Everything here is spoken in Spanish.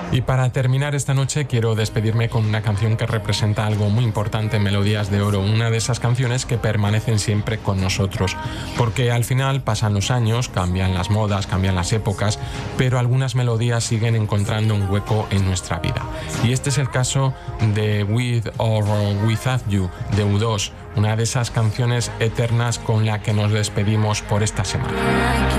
Y para terminar esta noche quiero despedirme con una canción que representa algo muy importante en Melodías de Oro, una de esas canciones que permanecen siempre con nosotros, porque al final pasan los años, cambian las modas, cambian las épocas, pero algunas melodías siguen encontrando un hueco en nuestra vida. Y este es el caso de With or Without You, de U2, una de esas canciones eternas con la que nos despedimos por esta semana.